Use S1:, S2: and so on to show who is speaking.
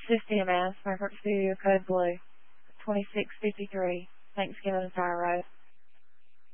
S1: CMS, Frankfurt Studio Code Blue, 2653, Thanksgiving Fire Road.